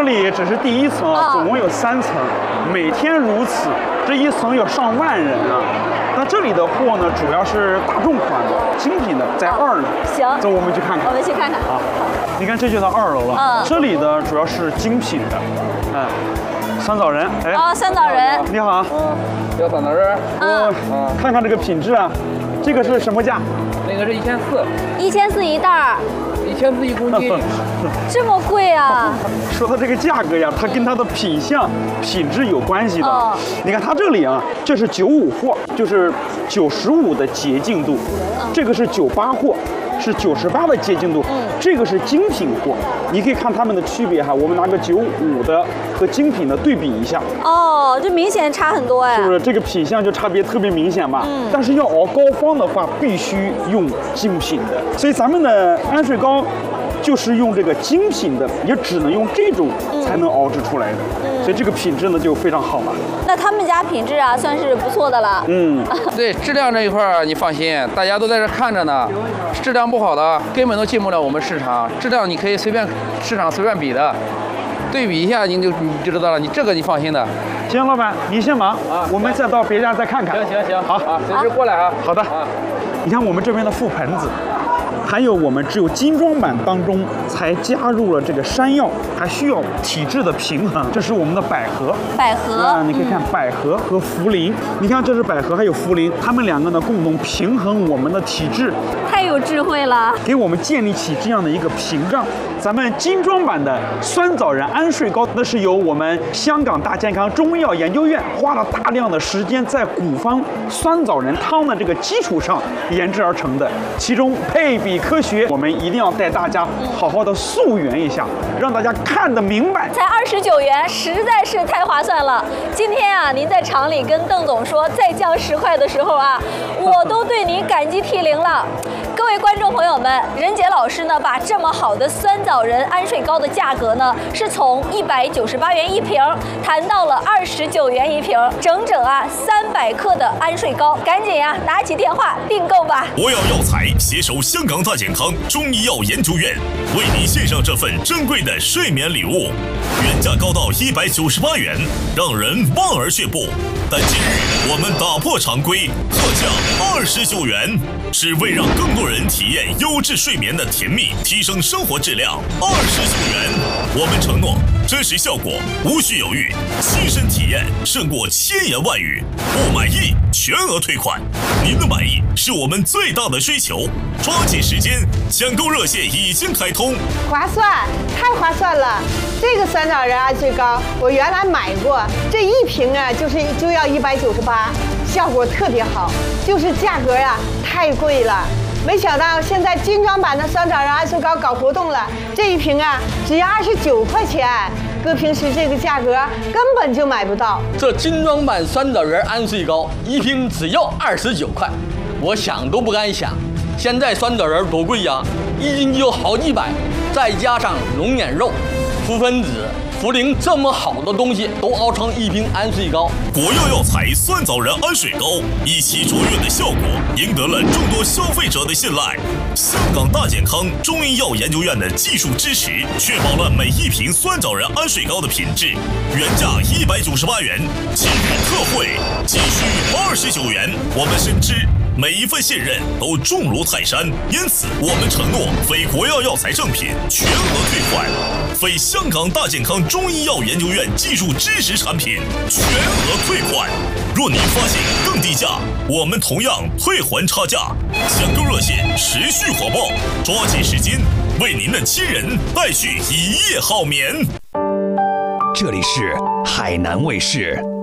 里只是第1层啊，总共有3层，每天如此，这1层有上万人啊。那这里的货呢，主要是大众款的、精品的，在2楼。 行， 走，我们去看看。 我们去看看。 好，你看这就到2楼了。这里的主要是精品的，酸枣仁。哎， 酸枣仁。 你好。 要酸枣仁。 看看这个品质啊，这个是什么价？ 那个是1400，1400 一袋儿 ，1400一公斤， 这么贵啊！ 说到这个价格呀，它跟它的品相、品质有关系的。你看它这里啊，这是95货，就是95的洁净度，这个是98货，是98的洁净度，这个是精品货。你可以看它们的区别哈，我们拿个95的和精品的对比一下。 哦，这明显差很多哎。 是不是这个品相就差别特别明显吧？但是要熬膏方的话，必须用精品的。所以咱们的安睡膏就是用这个精品的，也只能用这种才能熬制出来的。所以这个品质呢就非常好了。 那他们家品质啊，算是不错的了。 对，质量这一块你放心，大家都在这看着呢。质量不好的根本都进不了我们市场，质量你可以市场随便比的。对比一下，你就知道了。你这个你放心的。 行，老板，你先忙啊，我们再到别家再看看。 行， 好啊，随时过来啊。 好的。你看我们这边的覆盆子，还有我们只有精装版当中才加入了这个山药，还需要体质的平衡。这是我们的百合，你可以看百合和茯苓。你看这是百合还有茯苓，它们2个呢共同平衡我们的体质， 太有智慧了， 给我们建立起这样的一个屏障。咱们精装版的酸枣仁安睡膏，那是由我们香港大健康中医药研究院花了大量的时间在古方酸枣仁汤的这个基础上研制而成的，其中配比科学，我们一定要带大家好好的溯源一下，让大家看得明白。 才29元，实在是太划算了。今天啊，您在厂里跟邓总说再降10块的时候啊，我都对您感激涕零了。各位观众朋友们，任杰老师呢，把这么好的酸枣仁安睡膏的价格呢，是从198元一瓶谈到了29元一瓶，整整啊300克的安睡膏，赶紧呀拿起电话订购吧！ 国药药材携手香港大健康中医药研究院，为您献上这份珍贵的睡眠礼物，原价高到198元，让人望而却步。但今日我们打破常规，特价29元，是为让更多人体验优质睡眠的甜蜜，提升生活质量。29元，我们承诺真实效果无需犹豫，亲身体验胜过千言万语。不满意全额退款，您的满意是我们最大的追求。抓紧时间，抢购热线已经开通。 划算，太划算了！这个酸枣仁安睡膏我原来买过，这一瓶啊就要198，效果特别好，就是价格啊太贵了。没想到现在精装版的酸枣仁安睡膏搞活动了，这一瓶啊只要29块钱，搁平时这个价格根本就买不到。 这精装版酸枣仁安睡膏一瓶只要29块，我想都不敢想。现在酸枣仁多贵呀，一斤就好几百，再加上龙眼肉、覆盆子、茯苓这么好的东西都熬成一瓶安睡膏。 国药药材酸枣仁安睡膏一起卓越的效果，赢得了众多消费者的信赖。香港大健康中医药研究院的技术支持，确保了每一瓶酸枣仁安睡膏的品质。原价198元，今日特惠仅需29元。我们深知每一份信任都重如泰山，因此我们承诺非国药药材正品全额退款，非香港大健康中医药研究院技术支持产品全额退款。若您发现更低价，我们同样退还差价。抢购热线持续火爆，抓紧时间，为您的亲人带去一夜好眠。 这里是海南卫视。